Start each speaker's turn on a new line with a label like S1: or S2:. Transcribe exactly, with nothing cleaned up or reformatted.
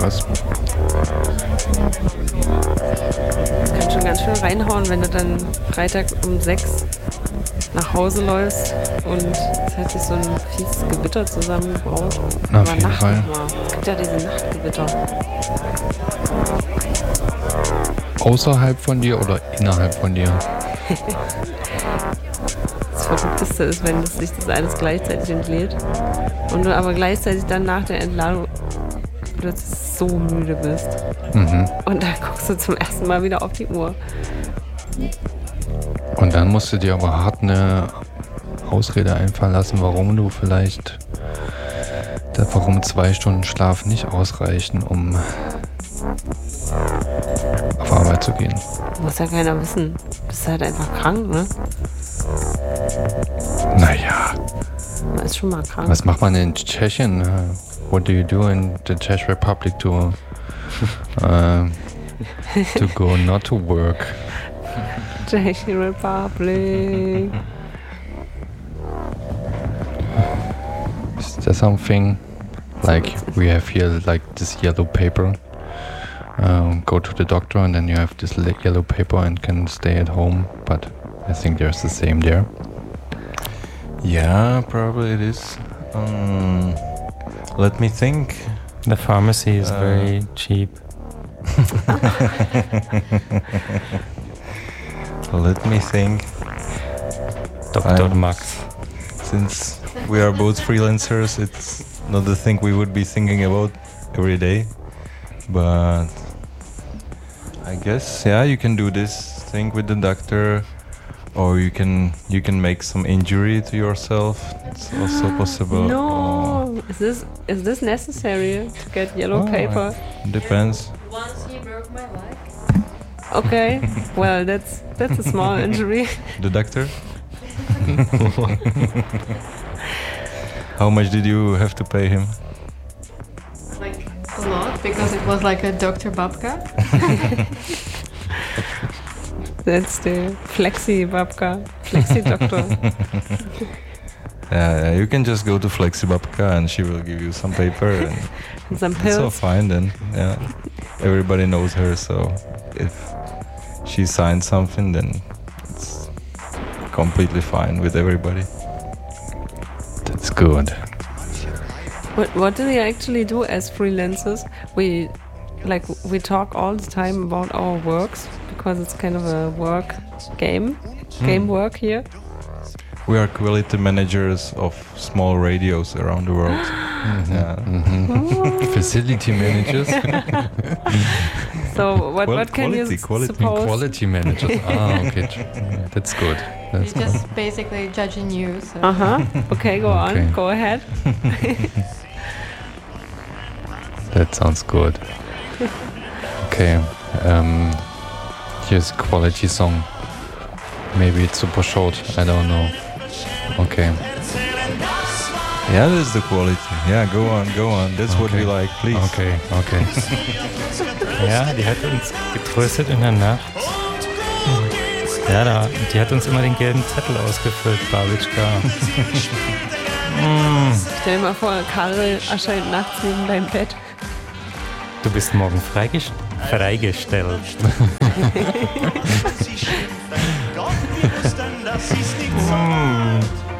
S1: Krass.
S2: Das kann schon ganz schön reinhauen, wenn du dann Freitag um sechs nach Hause läufst und es hat sich so ein fieses Gewitter zusammengebraut.
S1: Na, auf
S2: Aber
S1: jeden
S2: Nacht
S1: Fall.
S2: nochmal. Es gibt ja diese Nachtgewitter.
S1: Außerhalb von dir oder innerhalb von dir?
S2: Das Verrückteste ist, wenn das sich das alles gleichzeitig entlädt und du aber gleichzeitig dann nach der Entladung plötzlich so müde bist.
S1: Mhm.
S2: Und dann guckst du zum ersten Mal wieder auf die Uhr.
S1: Und dann musst du dir aber hart eine Ausrede einfallen lassen, warum du vielleicht, warum zwei Stunden Schlaf nicht ausreichen, um auf Arbeit zu gehen.
S2: Muss ja keiner wissen. Du bist halt einfach krank, ne?
S1: Naja,
S2: Man ist schon mal krank.
S1: was macht man in Tschechien? What do you do in the Czech Republic to, uh, to go not to work?
S2: Czech Republic.
S1: Is there something like we have here, like this yellow paper? Um, go to the doctor and then you have this le- yellow paper and can stay at home, but I think there's the same there.
S3: Yeah, probably it is. Um, let me think.
S4: The pharmacy is
S3: Uh,
S4: very cheap.
S3: Let me think.
S4: Doktor
S3: I'm-
S4: Max.
S3: Since we are both freelancers, it's not the thing we would be thinking about every day. But I guess, yeah, you can do this thing with the doctor, or you can you can make some injury to yourself. It's also possible.
S2: No, is this is this necessary to get yellow
S3: Oh,
S2: paper?
S3: It depends.
S5: Once he broke my leg.
S2: Okay, well that's that's a small injury.
S3: The doctor? How much did you have to pay him?
S5: Like a lot, because it was like a Doctor Babka.
S2: That's the Flexi Babka, Flexi Doctor.
S3: Yeah, yeah, you can just go to Flexibabka and she will give you some paper and
S2: Some
S3: it's all
S2: pills.
S3: fine then. Yeah, everybody knows her, so if she signs something, then it's completely fine with everybody.
S1: That's good.
S2: What what do we actually do as freelancers? We like we talk all the time about our works because it's kind of a work game, game work here.
S3: We are quality managers of small radios around the world. Yeah.
S1: Mhm. Facility managers.
S2: So what
S3: Qual-
S2: what can you
S3: quality,
S2: s-
S3: quality.
S2: suppose?
S1: Quality managers. Ah, okay. That's good. That's
S5: He's just basically judging you. So.
S2: Uh huh. Okay, go
S1: Okay.
S2: on. Go ahead.
S1: That sounds good. Okay. Um, here's a quality song. Maybe it's super short. I don't know. Okay.
S3: Yeah, that's the quality. Yeah, go on, go on. That's what we
S1: Okay.
S3: like, please.
S1: Okay. Okay.
S4: Ja, die hat uns getröstet in der Nacht. Ja, da, die hat uns immer den gelben Zettel ausgefüllt, Babitschka. mm,
S2: Stell dir mal vor, Karel erscheint nachts neben deinem Bett.
S4: du bist morgen freigest freigestellt. mm.